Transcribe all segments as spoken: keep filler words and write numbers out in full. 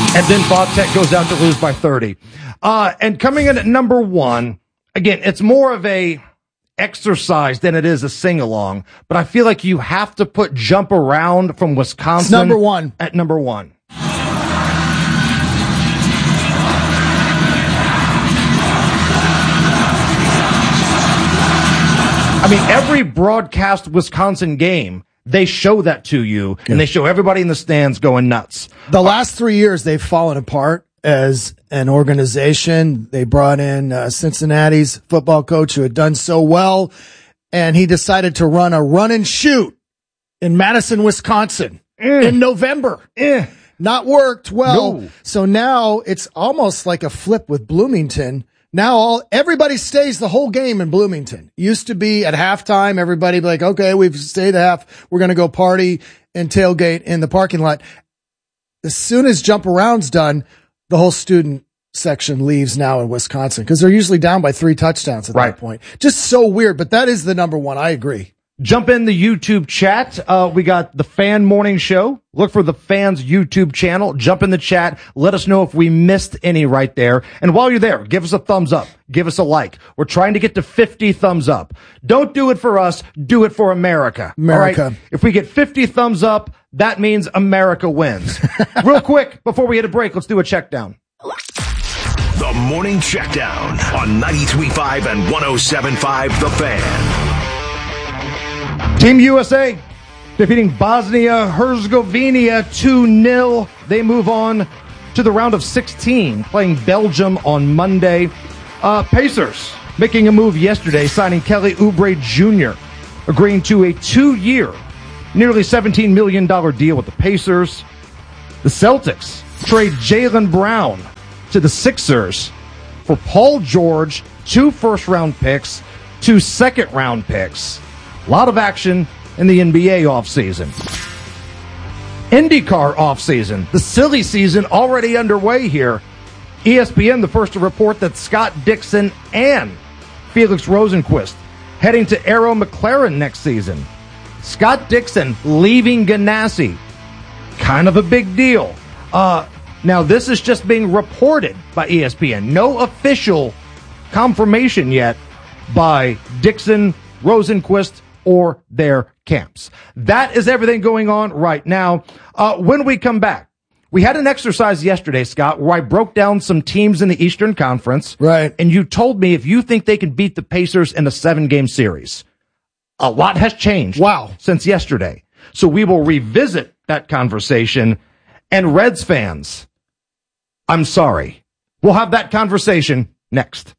And then Vodtech goes out to lose by thirty. Uh, and coming in at number one, again, it's more of a exercise than it is a sing-along, but I feel like you have to put Jump Around from Wisconsin it's number one. at number one. I mean, every broadcast Wisconsin game, they show that to you, yeah. and they show everybody in the stands going nuts. The last three years, they've fallen apart as an organization. They brought in uh, Cincinnati's football coach who had done so well, and he decided to run a run and shoot in Madison, Wisconsin mm. in November. Mm. Not worked well. No. So now it's almost like a flip with Bloomington. Now all everybody stays the whole game in Bloomington. Used to be at halftime, everybody be like, okay, we've stayed the half. We're going to go party and tailgate in the parking lot. As soon as Jump Around's done, the whole student section leaves now in Wisconsin because they're usually down by three touchdowns at right. that point. Just so weird, but that is the number one. I agree. Jump in the YouTube chat. Uh, we got the Fan Morning Show. Look for the Fans YouTube channel. Jump in the chat. Let us know if we missed any right there. And while you're there, give us a thumbs up. Give us a like. We're trying to get to fifty thumbs up. Don't do it for us. Do it for America. America. All right? If we get fifty thumbs up, that means America wins. Real quick, before we hit a break, let's do a check down. The Morning Checkdown on ninety-three point five and one oh seven point five The Fan. Team U S A defeating Bosnia-Herzegovina two nil. They move on to the round of sixteen, playing Belgium on Monday. Uh, Pacers making a move yesterday, signing Kelly Oubre Junior, agreeing to a two-year, nearly seventeen million dollars deal with the Pacers. The Celtics trade Jaylen Brown to the Sixers for Paul George, two first-round picks, two second-round picks. A lot of action in the N B A offseason. IndyCar offseason. The silly season already underway here. E S P N, the first to report that Scott Dixon and Felix Rosenqvist heading to Arrow McLaren next season. Scott Dixon leaving Ganassi. Kind of a big deal. Uh, now, this is just being reported by E S P N. No official confirmation yet by Dixon, Rosenqvist, or their camps. That is everything going on right now. Uh, when we come back, we had an exercise yesterday, Scott, where I broke down some teams in the Eastern Conference. Right. And you told me if you think they can beat the Pacers in a seven-game series. A lot has changed. Wow. Since yesterday. So we will revisit that conversation. And Reds fans, I'm sorry. We'll have that conversation next.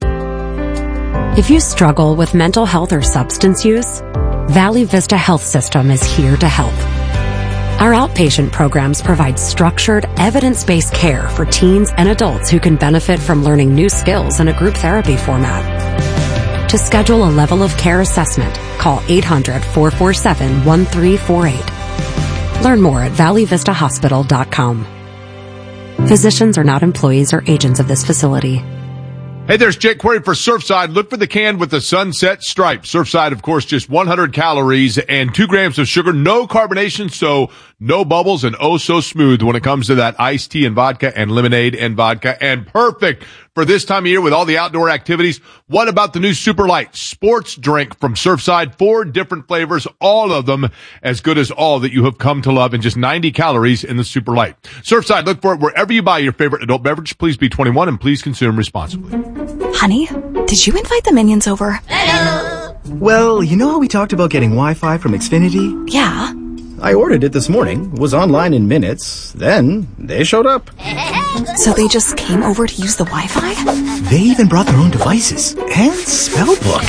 If you struggle with mental health or substance use, Valley Vista Health System is here to help. Our outpatient programs provide structured, evidence-based care for teens and adults who can benefit from learning new skills in a group therapy format. To schedule a level of care assessment, call eight hundred, four four seven, one three four eight. Learn more at valley vista hospital dot com. Physicians are not employees or agents of this facility. Hey, there's Jake Query for Surfside. Look for the can with the sunset stripe. Surfside, of course, just one hundred calories and two grams of sugar. No carbonation, so no bubbles, and oh so smooth when it comes to that iced tea and vodka and lemonade and vodka. And perfect for this time of year with all the outdoor activities. What about the new Super Light sports drink from Surfside? Four different flavors, all of them as good as all that you have come to love, and just ninety calories in the Super Light. Surfside, look for it wherever you buy your favorite adult beverage. Please be twenty-one and please consume responsibly. Honey, did you invite the minions over? Hello. Well, you know how we talked about getting Wi-Fi from Xfinity? Yeah. I ordered it this morning, was online in minutes, then they showed up. So they just came over to use the Wi-Fi? They even brought their own devices and spell book.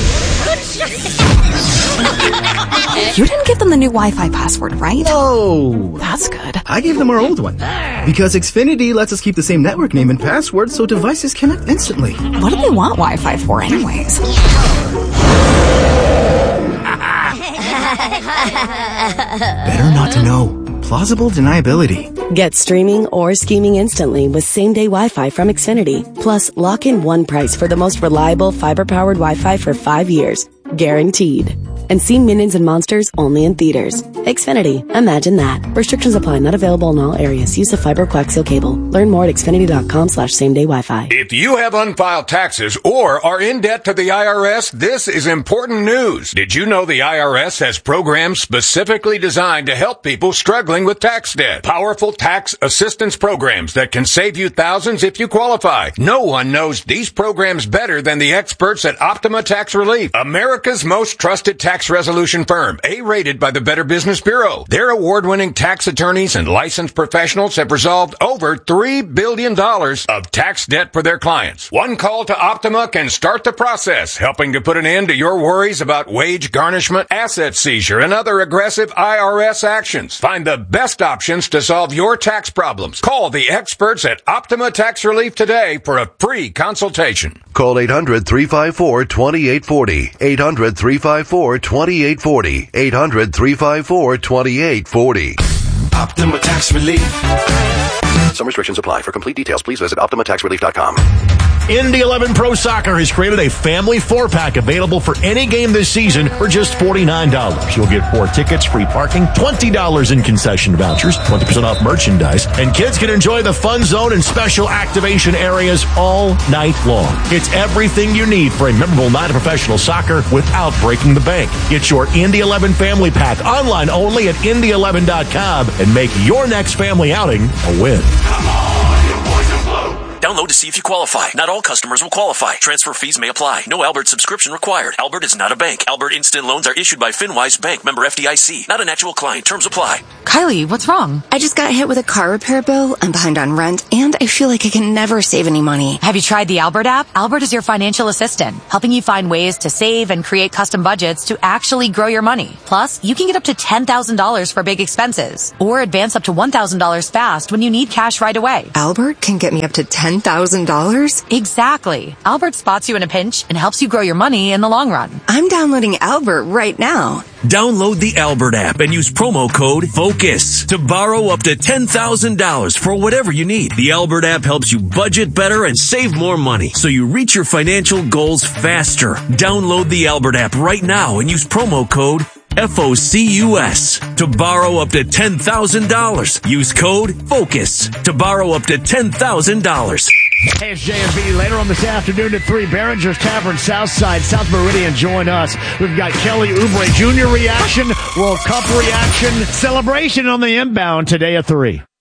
You didn't give them the new Wi-Fi password, right? No. That's good. I gave them our old one. Because Xfinity lets us keep the same network name and password so devices connect instantly. What do they want Wi-Fi for anyways? Better not to know. Plausible deniability. Get streaming or scheming instantly with same-day Wi-Fi from Xfinity. Plus, lock in one price for the most reliable fiber-powered Wi-Fi for five years. Guaranteed. And see Minions and Monsters only in theaters. Xfinity. Imagine that. Restrictions apply. Not available in all areas. Use of fiber coaxial cable. Learn more at xfinity.com slash same day Wi-Fi. If you have unfiled taxes or are in debt to the I R S, this is important news. Did you know the I R S has programs specifically designed to help people struggling with tax debt? Powerful tax assistance programs that can save you thousands if you qualify. No one knows these programs better than the experts at Optima Tax Relief, America's most trusted tax resolution firm, A-rated by the Better Business Bureau. Their award-winning tax attorneys and licensed professionals have resolved over three billion dollars of tax debt for their clients. One call to Optima can start the process, helping to put an end to your worries about wage garnishment, asset seizure, and other aggressive I R S actions. Find the best options to solve your tax problems. Call the experts at Optima Tax Relief today for a free consultation. Call eight hundred, three five four, two eight four zero. eight hundred, three five four, two eight four zero. eight hundred, three five four, two eight four zero. Optima Tax Relief. Some restrictions apply. For complete details, please visit optima tax relief dot com. Indy eleven Pro Soccer has created a family four-pack available for any game this season for just forty-nine dollars. You'll get four tickets, free parking, twenty dollars in concession vouchers, twenty percent off merchandise, and kids can enjoy the fun zone and special activation areas all night long. It's everything you need for a memorable night of professional soccer without breaking the bank. Get your Indy eleven Family Pack online only at indy eleven dot com and make your next family outing a win. Come on, you boys in blue. Download to see if you qualify. Not all customers will qualify. Transfer fees may apply. No Albert subscription required. Albert is not a bank. Albert Instant Loans are issued by FinWise Bank, member F D I C. Not an actual client. Terms apply. Kylie, what's wrong? I just got hit with a car repair bill. I'm behind on rent, and I feel like I can never save any money. Have you tried the Albert app? Albert is your financial assistant, helping you find ways to save and create custom budgets to actually grow your money. Plus, you can get up to ten thousand dollars for big expenses, or advance up to one thousand dollars fast when you need cash right away. Albert can get me up to ten thousand dollars? Exactly. Albert spots you in a pinch and helps you grow your money in the long run. I'm downloading Albert right now. Download the Albert app and use promo code FOCUS to borrow up to ten thousand dollars for whatever you need. The Albert app helps you budget better and save more money so you reach your financial goals faster. Download the Albert app right now and use promo code F O C U S to borrow up to ten thousand dollars. Use code FOCUS to borrow up to ten thousand dollars. Hey, it's J and B. Later on this afternoon at three, Behringer's Tavern, Southside, South Meridian. Join us. We've got Kelly Oubre Junior reaction, World Cup reaction, celebration on the inbound today at three.